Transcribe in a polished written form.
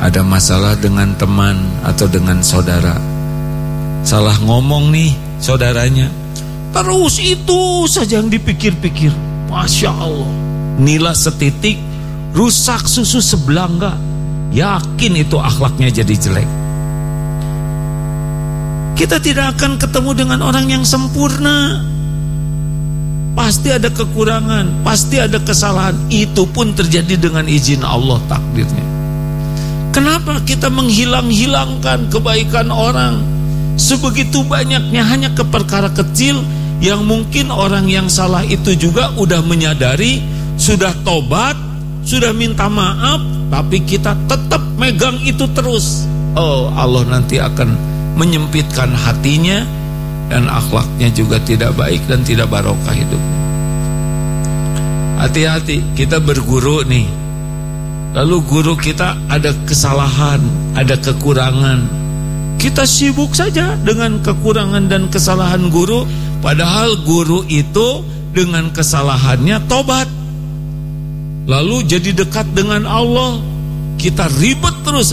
Ada masalah dengan teman atau dengan saudara, salah ngomong nih saudaranya, terus itu saja yang dipikir-pikir. Masya Allah, nila setitik rusak susu sebelanga. Yakin itu akhlaknya jadi jelek. Kita tidak akan ketemu dengan orang yang sempurna. Pasti ada kekurangan, pasti ada kesalahan. Itu pun terjadi dengan izin Allah takdirnya. Kenapa kita menghilang-hilangkan kebaikan orang sebegitu banyaknya hanya ke perkara kecil yang mungkin orang yang salah itu juga udah menyadari, sudah tobat, sudah minta maaf, tapi kita tetap megang itu terus. Oh, Allah nanti akan menyempitkan hatinya dan akhlaknya juga tidak baik dan tidak barokah hidupnya. Hati-hati, kita berguru nih, lalu guru kita ada kesalahan, ada kekurangan. Kita sibuk saja dengan kekurangan dan kesalahan guru, padahal guru itu dengan kesalahannya tobat, lalu jadi dekat dengan Allah. Kita ribet terus,